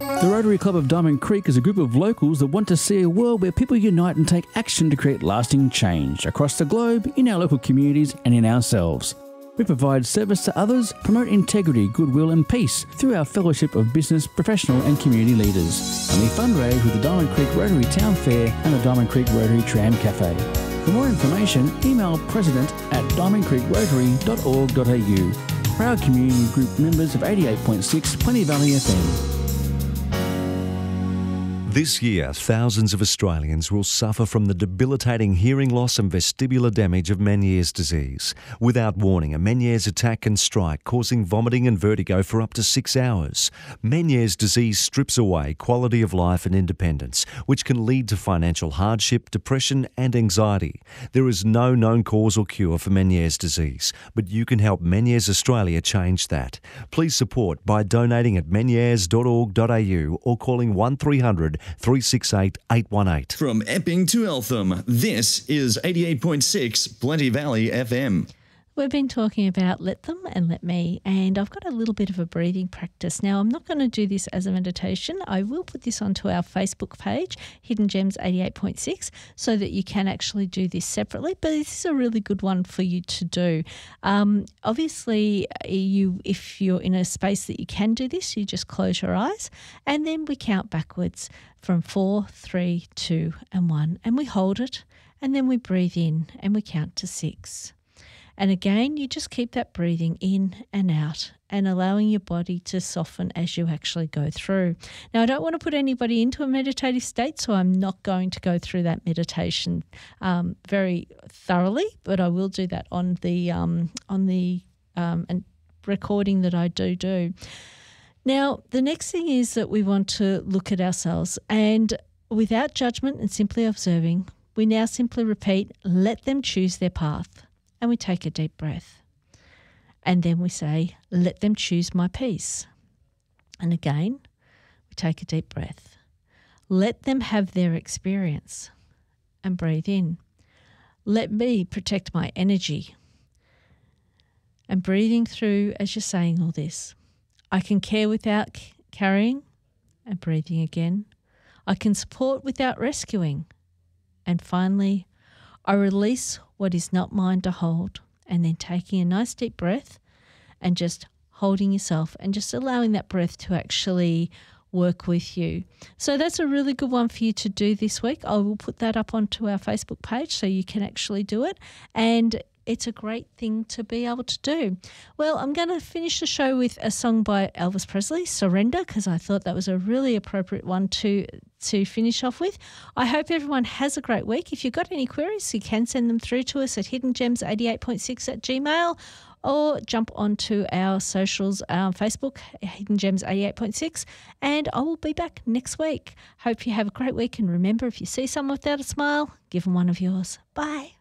The Rotary Club of Diamond Creek is a group of locals that want to see a world where people unite and take action to create lasting change across the globe, in our local communities and in ourselves. We provide service to others, promote integrity, goodwill and peace through our fellowship of business, professional and community leaders. And we fundraise with the Diamond Creek Rotary Town Fair and the Diamond Creek Rotary Tram Cafe. For more information, email president@diamondcreekrotary.org.au. Proud community group members of 88.6 Plenty Valley FM. This year, thousands of Australians will suffer from the debilitating hearing loss and vestibular damage of Meniere's disease. Without warning, a Meniere's attack can strike, causing vomiting and vertigo for up to 6 hours. Meniere's disease strips away quality of life and independence, which can lead to financial hardship, depression and anxiety. There is no known cause or cure for Meniere's disease, but you can help Meniere's Australia change that. Please support by donating at menieres.org.au or calling 1300 368 818. From Epping to Eltham, this is 88.6 Plenty Valley FM. We've been talking about Let Them and Let Me, and I've got a little bit of a breathing practice. Now, I'm not going to do this as a meditation. I will put this onto our Facebook page, Hidden Gems 88.6, so that you can actually do this separately, but this is a really good one for you to do. Obviously, if you're in a space that you can do this, you just close your eyes, and then we count backwards from 4, 3, 2 and 1, and we hold it, and then we breathe in and we count to 6. And again, you just keep that breathing in and out and allowing your body to soften as you actually go through. Now, I don't want to put anybody into a meditative state, so I'm not going to go through that meditation very thoroughly, but I will do that on the recording that I do. Now, the next thing is that we want to look at ourselves, and without judgment and simply observing, we now simply repeat, let them choose their path. And we take a deep breath. And then we say, let them choose my peace. And again, we take a deep breath. Let them have their experience. And breathe in. Let me protect my energy. And breathing through as you're saying all this. I can care without carrying. And breathing again. I can support without rescuing. And finally, I release what is not mine to hold, and then taking a nice deep breath and just holding yourself and just allowing that breath to actually work with you. So that's a really good one for you to do this week. I will put that up onto our Facebook page so you can actually do it, and it's a great thing to be able to do. Well, I'm going to finish the show with a song by Elvis Presley, Surrender, because I thought that was a really appropriate one to finish off with. I hope everyone has a great week. If you've got any queries, you can send them through to us at hiddengems88.6@gmail.com or jump onto our socials, Facebook, Hidden Gems 88.6, and I will be back next week. Hope you have a great week, and remember, if you see someone without a smile, give them one of yours. Bye.